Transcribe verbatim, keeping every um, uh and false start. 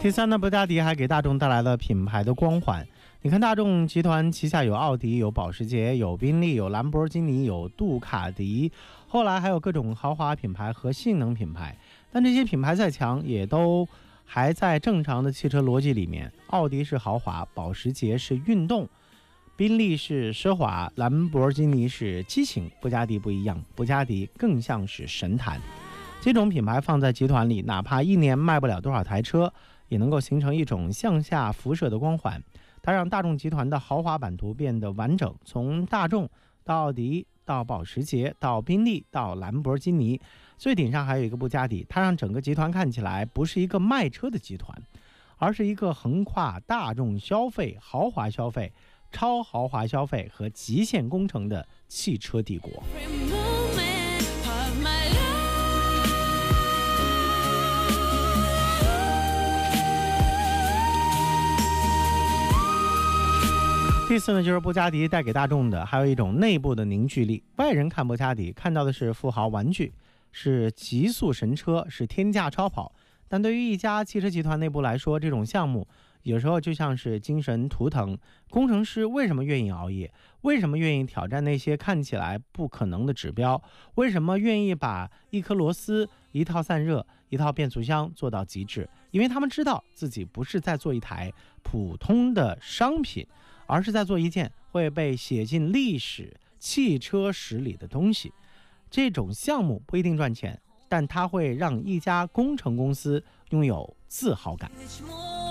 第三呢，布加迪还给大众带来了品牌的光环。你看，大众集团旗下有奥迪、有保时捷、有宾利、有兰博基尼、有杜卡迪，后来还有各种豪华品牌和性能品牌。但这些品牌再强，也都还在正常的汽车逻辑里面。奥迪是豪华，保时捷是运动，宾利是奢华，兰博基尼是激情。布加迪不一样，布加迪更像是神坛。这种品牌放在集团里，哪怕一年卖不了多少台车，也能够形成一种向下辐射的光环。它让大众集团的豪华版图变得完整，从大众到奥迪到保时捷到宾利到兰博基尼，最顶上还有一个布加迪。它让整个集团看起来不是一个卖车的集团，而是一个横跨大众消费、豪华消费、超豪华消费和极限工程的汽车帝国。第四呢，就是布加迪带给大众的还有一种内部的凝聚力。外人看布加迪看到的是富豪玩具，是极速神车，是天价超跑，但对于一家汽车集团内部来说，这种项目有时候就像是精神图腾。工程师为什么愿意熬夜？为什么愿意挑战那些看起来不可能的指标？为什么愿意把一颗螺丝、一套散热、一套变速箱做到极致？因为他们知道自己不是在做一台普通的商品，而是在做一件会被写进历史汽车史里的东西。这种项目不一定赚钱，但它会让一家工程公司拥有自豪感。